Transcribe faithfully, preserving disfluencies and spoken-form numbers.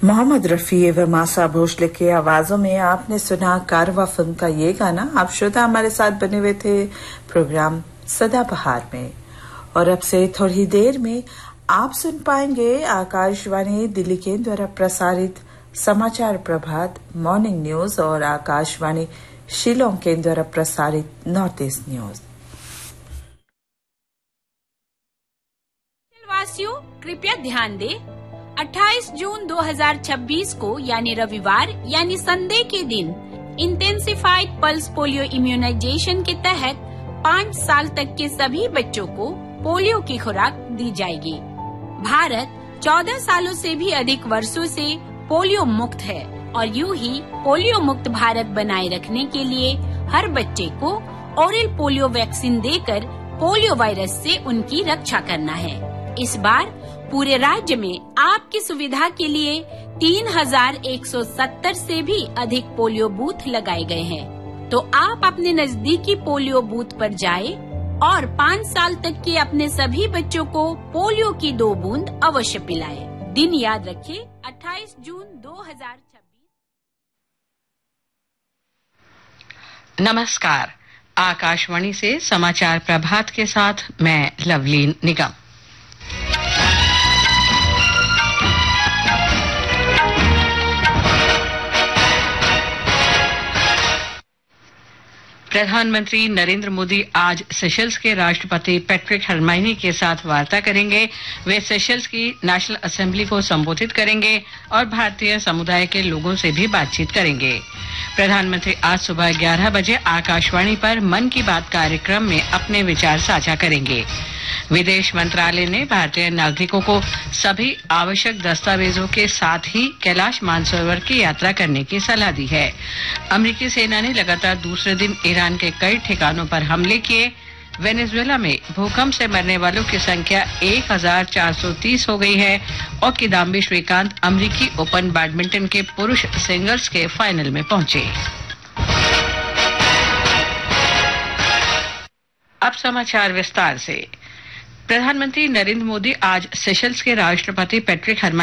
मोहम्मद रफी एवं आशा भोसले के आवाजों में आपने सुना कारवा फिल्म का ये गाना। आप श्रोता हमारे साथ बने हुए थे प्रोग्राम सदाबहार में। और अब से थोड़ी देर में आप सुन पाएंगे आकाशवाणी दिल्ली केंद्र द्वारा प्रसारित समाचार प्रभात मॉर्निंग न्यूज और आकाशवाणी शिलोंग केंद्र द्वारा प्रसारित नॉर्थ ईस्ट न्यूज। वासियों कृपया ध्यान दें, अट्ठाईस जून दो हज़ार छब्बीस को यानी रविवार यानी संडे के दिन इंटेंसिफाइड पल्स पोलियो इम्यूनाइजेशन के तहत पाँच साल तक के सभी बच्चों को पोलियो की खुराक दी जाएगी। भारत चौदह सालों से भी अधिक वर्षों से पोलियो मुक्त है और यूं ही पोलियो मुक्त भारत बनाए रखने के लिए हर बच्चे को ओरल पोलियो वैक्सीन देकर पोलियो वायरस से उनकी रक्षा करना है। इस बार पूरे राज्य में आपकी सुविधा के लिए तीन हजार एक सौ सत्तर से भी अधिक पोलियो बूथ लगाए गए हैं। तो आप अपने नजदीकी पोलियो बूथ पर जाएं और पाँच साल तक के अपने सभी बच्चों को पोलियो की दो बूंद अवश्य पिलाएं। दिन याद रखें, अट्ठाईस जून दो हज़ार छब्बीस। नमस्कार, आकाशवाणी से समाचार प्रभात के साथ मैं लवलीन निगम। प्रधानमंत्री नरेंद्र मोदी आज सेशल्स के राष्ट्रपति पैट्रिक हरमाइनी के साथ वार्ता करेंगे। वे सेशल्स की नेशनल असेंबली को संबोधित करेंगे और भारतीय समुदाय के लोगों से भी बातचीत करेंगे। प्रधानमंत्री आज सुबह ग्यारह बजे आकाशवाणी पर मन की बात कार्यक्रम में अपने विचार साझा करेंगे। विदेश मंत्रालय ने भारतीय नागरिकों को सभी आवश्यक दस्तावेजों के साथ ही कैलाश मानसरोवर की यात्रा करने की सलाह दी है। अमेरिकी सेना ने लगातार दूसरे दिन ईरान के कई ठिकानों पर हमले किए। वेनेजुएला में भूकंप से मरने वालों की संख्या एक हजार चार सौ तीस हो गई है और किदाम्बी श्रीकांत अमेरिकी ओपन बैडमिंटन के पुरुष सिंगल्स के फाइनल में पहुंचे। अब समाचार विस्तार से। प्रधानमंत्री नरेंद्र मोदी आज सेशल्स के राष्ट्रपति पैट्रिक हरमाइनी